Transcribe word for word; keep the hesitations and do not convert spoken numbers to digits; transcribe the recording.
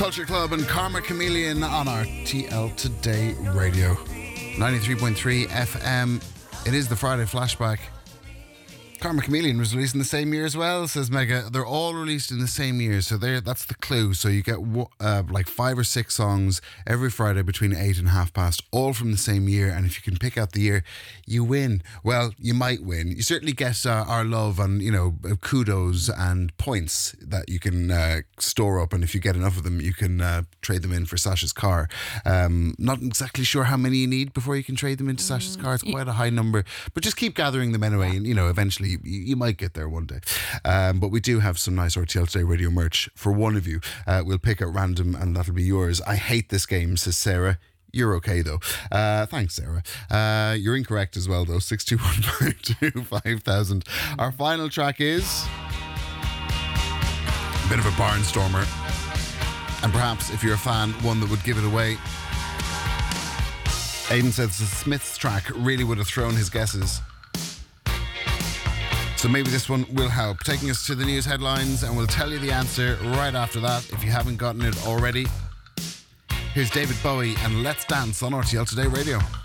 Culture Club and Karma Chameleon on R T L Today Radio. ninety-three point three F M. It is the Friday flashback. Karma Chameleon was released in the same year as well, says Mega. They're all released in the same year, so there. That's the clue. So you get uh, like five or six songs every Friday between eight and half past, all from the same year. And if you can pick out the year, you win. Well, you might win. You certainly get uh, our love and, you know, kudos and points that you can uh, store up. And if you get enough of them, you can uh, trade them in for Sasha's car. Um, not exactly sure how many you need before you can trade them into Sasha's car. It's quite a high number, but just keep gathering them anyway. And, you know, eventually You, you might get there one day. Um, but we do have some nice R T L Today Radio merch for one of you. Uh, we'll pick at random and that'll be yours. I hate this game, says Sarah. You're okay though. Uh, thanks, Sarah. Uh, you're incorrect as well though. six two one five two five thousand. Our final track is a bit of a barnstormer. And perhaps if you're a fan, one that would give it away. Aidan says the Smiths track really would have thrown his guesses. So maybe this one will help. Taking us to the news headlines, and we'll tell you the answer right after that if you haven't gotten it already. Here's David Bowie and Let's Dance on R T L Today Radio.